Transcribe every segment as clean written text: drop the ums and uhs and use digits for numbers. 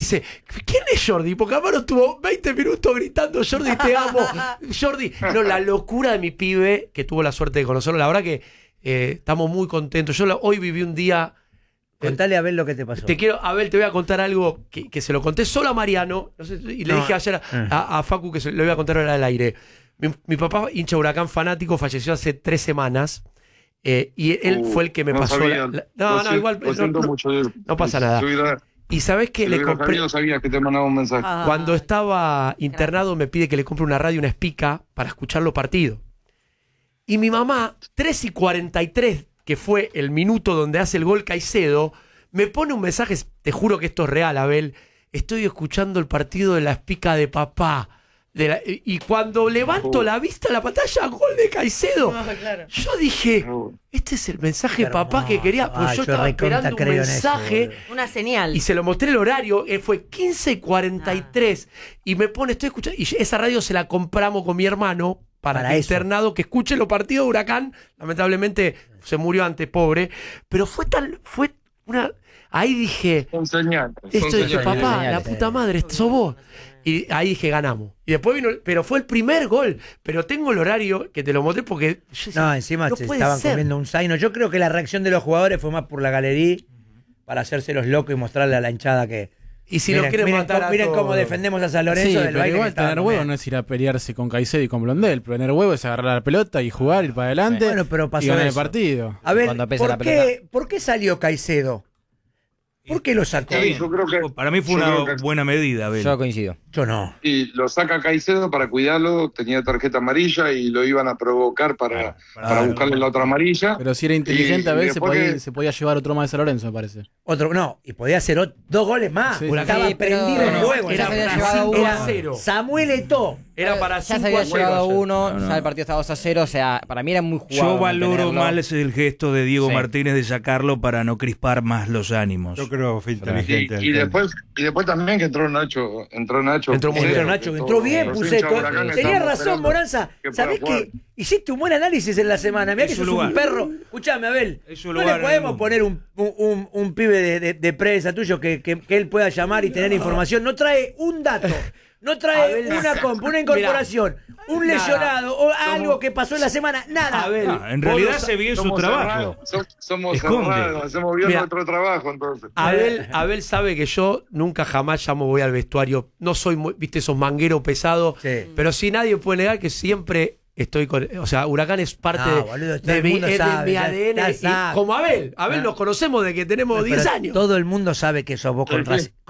dice, ¿quién es Jordi? Porque Amaro estuvo 20 minutos gritando, Jordi, te amo. Jordi, no, la locura de mi pibe, que tuvo la suerte de conocerlo, la verdad que estamos muy contentos. Yo hoy viví un día... Contale a Abel lo que te pasó. Abel, te voy a contar algo que se lo conté solo a Mariano, no sé, y le dije ayer a Facu que lo iba a contar ahora al aire. Mi papá, hincha Huracán fanático, falleció hace 3 semanas. Y él fue el que me pasó igual no pasa nada. Y sabés que le compré, no sabía que te mandaba un mensaje. cuando estaba internado me pide que le compre una radio, una Spica para escuchar los partidos. Y mi mamá, 3:43, que fue el minuto donde hace el gol Caicedo, me pone un mensaje, te juro que esto es real, Abel, estoy escuchando el partido de la Spica de papá. Y cuando levanto la vista a la pantalla, gol de Caicedo. Claro. Yo dije, este es el mensaje de papá que quería. Pues yo estaba esperando un mensaje. Una señal. Y se lo mostré el horario. Fue 15:43. Y me pone, estoy escuchando. Y esa radio se la compramos con mi hermano para el internado que escuche los partidos de Huracán. Lamentablemente se murió antes, pobre. Pero fue una. Ahí dije, esto dije, papá, la puta madre, sos vos. Y ahí dije, ganamos. Y después vino, pero fue el primer gol. Pero tengo el horario que te lo mostré porque... encima se estaban comiendo un zaino. Yo creo que la reacción de los jugadores fue más por la galería, para hacerse los locos y mostrarle a la hinchada que... Y si miren, quieren matar miren cómo defendemos a San Lorenzo. Sí, del pero igual tener huevo no es ir a pelearse con Caicedo y con Blondel. Tener huevo es agarrar la pelota y jugar, ir para adelante y ganar el partido. A ver, ¿por qué salió Caicedo? ¿Por qué lo sacó? Sí, yo creo que, para mí fue una buena medida, Abel. Yo coincido. Yo no. Y lo saca Caicedo para cuidarlo, tenía tarjeta amarilla y lo iban a provocar para buscarle la otra amarilla. Pero si era inteligente, a ver, se podía llevar otro más de San Lorenzo, me parece. Y podía hacer 2 goles más. Sí, estaba prendido el juego. Ya se había llevado 1-0. Samuel Eto'o. Era para 5-0. Ya se había llevado 1, ya el partido estaba 2-0, o sea, para mí era muy jugado. Yo valoro más el gesto de Diego Martínez de sacarlo para no crispar más los ánimos. Yo creo que fue inteligente. Y después también que entró Nacho. Entró Nacho, que entró bien, Pusetto. Tenías razón, Moranza. ¿Sabés qué? Hiciste un buen análisis en la semana. Mirá que sos un perro. Escuchame, Abel. No le podemos poner un pibe de prensa tuyo que él pueda llamar y tener información. No trae un dato. No trae una incorporación, un lesionado o algo que pasó en la semana, nada. En realidad hace bien su trabajo. Somos cerrados, hacemos bien nuestro trabajo entonces. Abel sabe que yo nunca jamás voy al vestuario. No soy, viste, esos mangueros pesados, pero sí nadie puede negar que siempre estoy con... O sea, Huracán es parte de mi ADN. Y como Abel nos conocemos de que tenemos 10 años. Todo el mundo sabe que sos vos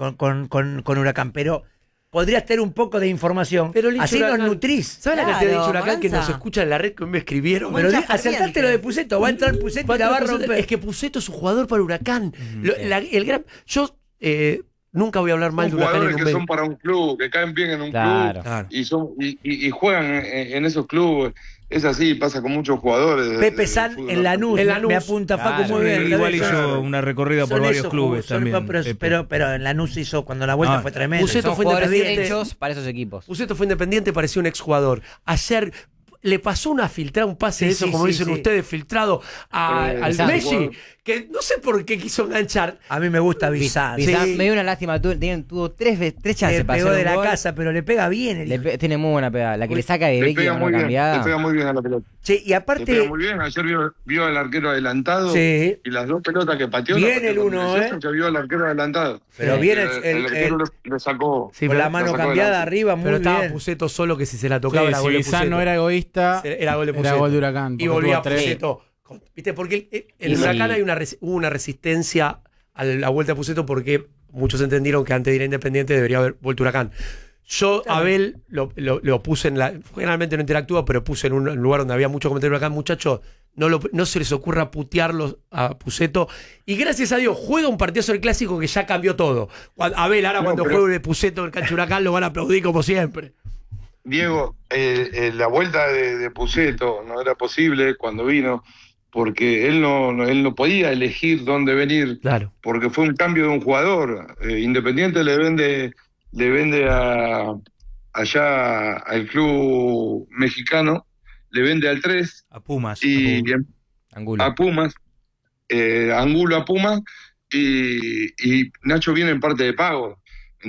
con Huracán, pero... podrías tener un poco de información. Pero así nos nutrís. ¿Sabes la cantidad de hinchas Huracán que nos escucha en la red que me escribieron? Pero acertate lo de Pusetto. Va a entrar Pusetto y la va a romper. Es que Pusetto es un jugador para Huracán. Yo nunca voy a hablar mal de Huracán. Jugadores que son para un club, que caen bien en un club y juegan en esos clubes. Es así, pasa con muchos jugadores. Pepe San en Lanús, me apunta Facu muy bien. Igual hizo una recorrida por varios clubes también. Pero en Lanús hizo, cuando la vuelta fue tremenda. Pusetto fue independiente para esos equipos. Pusetto fue independiente, parecía un exjugador. Ayer le pasó un pase como dicen ustedes, filtrado al Messi, que no sé por qué quiso enganchar. A mí me gusta Bizán. Me dio una lástima, tuvo tres chances para hacer le pegó de la gol. casa, pero le pega bien. Tiene muy buena pegada. La que le saca de Becky con una cambiada. Le pega muy bien a la pelota. Sí, y aparte... Le pega muy bien. Ayer vio al arquero adelantado y las 2 pelotas que pateó. Bien el uno, que vio al arquero adelantado. Pero bien el arquero le sacó. Con la mano cambiada arriba, muy bien. Pero estaba Pusetto solo, que si se la tocaba era gol de Pusetto. Si no era egoísta, era gol de Pusetto. Era gol de Huracán. Y volvía a Pusetto. ¿Viste? Porque en Huracán hubo una resistencia a la vuelta de Pusetto porque muchos entendieron que antes de ir a Independiente debería haber vuelto Huracán. Yo, Abel, lo puse generalmente no interactúa, pero puse en un lugar donde había mucho comentario de Huracán. Muchachos, no se les ocurra putearlos a Pusetto. Y gracias a Dios, juega un partido sobre el Clásico que ya cambió todo. Abel, ahora cuando juegue de Pusetto en el cancha Huracán lo van a aplaudir como siempre. Diego, la vuelta de Pusetto no era posible cuando vino, porque él no podía elegir dónde venir, porque fue un cambio de un jugador. Independiente le vende allá al club mexicano, le vende al 3 a Pumas Angulo a Pumas y Nacho viene en parte de pago.